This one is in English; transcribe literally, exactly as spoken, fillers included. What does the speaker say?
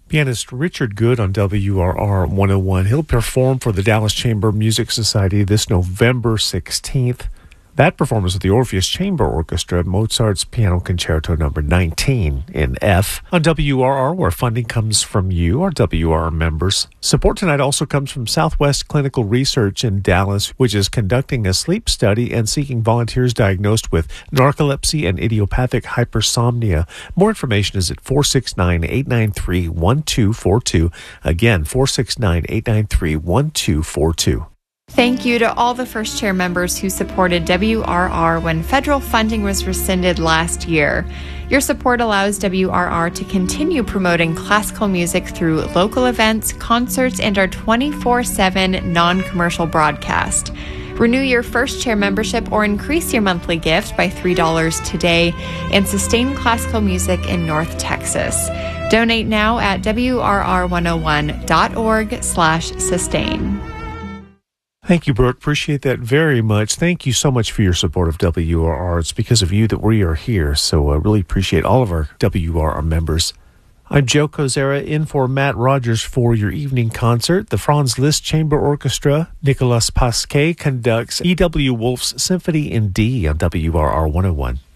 Pianist Richard Good on W R R one oh one. He'll perform for the Dallas Chamber Music Society this November sixteenth. That performance with the Orpheus Chamber Orchestra, Mozart's Piano Concerto number nineteen in F. On W R R, where funding comes from you, our W R R members. Support tonight also comes from Southwest Clinical Research in Dallas, which is conducting a sleep study and seeking volunteers diagnosed with narcolepsy and idiopathic hypersomnia. More information is at four six nine, eight nine three, one two four two. Again, four six nine, eight nine three, one two four two. Thank you to all the First Chair members who supported W R R when federal funding was rescinded last year. Your support allows W R R to continue promoting classical music through local events, concerts, and our twenty-four seven non-commercial broadcast. Renew your First Chair membership or increase your monthly gift by three dollars today and sustain classical music in North Texas. Donate now at W R R one oh one dot org slash sustain. Thank you, Brooke. Appreciate that very much. Thank you so much for your support of W R R. It's because of you that we are here, so I really appreciate all of our W R R members. I'm Joe Kozera, in for Matt Rogers for your evening concert. The Franz Liszt Chamber Orchestra, Nicolas Pasquet conducts E W Wolf's Symphony in D on W R R one oh one.